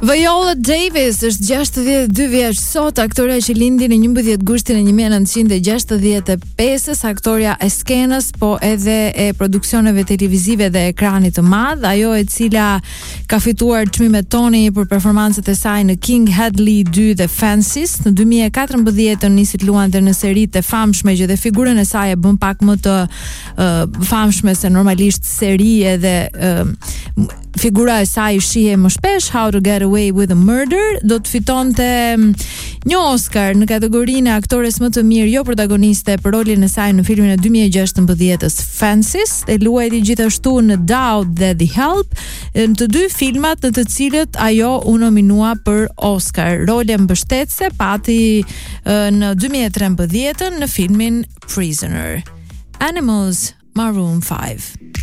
Viola Davis është 62 vjeç sot, aktoreja që lindi në 11 gushtin e 1965, aktoreja e skenës, po edhe e produksioneve televizive dhe ekranit të madh, ajo e cila ka fituar çmimet Tony për performancët e saj në King Hadley 2 dhe Fences. Në 2014 nisi të luante në seritë e famshme që dhe figurën e saj e bën pak më të famshme se normalisht seri edhe figura e saj shihe më shpesh, How to Get Away with a Murder. Do të fitonte një Oscar në kategorinë e aktores më të mirë jo protagoniste për rolin e saj në filmin e 2016-s Fences, e luajti gjithashtu në Doubt dhe The Help, në të dy filmat në të cilët ajo u nominua për Oscar. Role mbështetëse pati në 2013 në filmin Prisoner. Animals, Maroon 5.